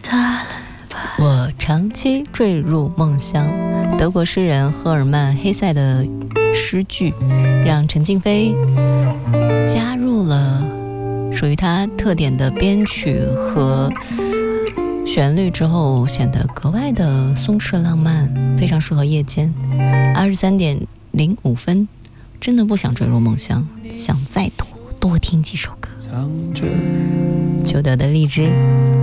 我长期坠入梦乡。德国诗人赫尔曼·黑塞的诗句让陈静飞加入了属于他特点的编曲和旋律之后，显得格外的松弛浪漫，非常适合夜间。23:05，真的不想坠入梦乡，想再多听几首歌。裘德的荔枝。